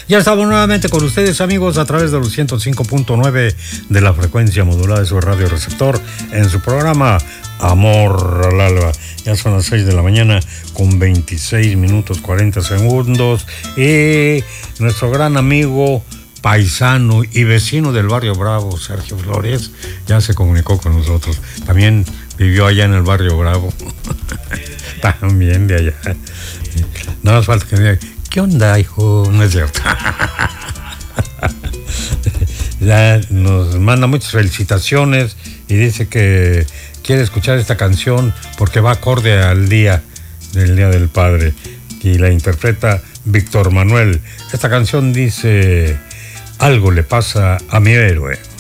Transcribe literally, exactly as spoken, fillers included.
Ya estamos nuevamente con ustedes, amigos, a través de los ciento cinco punto nueve de la frecuencia modulada de su radio receptor en su programa Amor al Alba. Ya son las seis de la mañana con veintiséis minutos cuarenta segundos y nuestro gran amigo, paisano y vecino del barrio Bravo, Sergio Flores, ya se comunicó con nosotros. También vivió allá en el barrio Bravo. También de allá. Nada más falta que me diga, ¿qué onda, hijo? No es cierto. Ya nos manda muchas felicitaciones y dice que quiere escuchar esta canción porque va acorde al día del Día del Padre y la interpreta Víctor Manuel. Esta canción dice: algo le pasa a mi héroe.